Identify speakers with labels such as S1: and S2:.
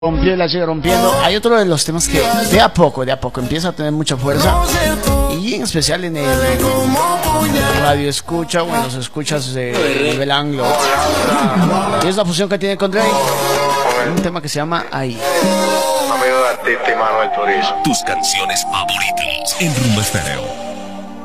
S1: Rompió y la sigue rompiendo. Hay otro de los temas que de a poco empieza a tener mucha fuerza, y en especial en el radio escucha o en los escuchas de nivel anglo. Y es la fusión que tiene con Drake, un tema que se llama Ahí.
S2: Amigo de artista y Manuel Turizo.
S3: Tus canciones favoritas en Rumba Estéreo.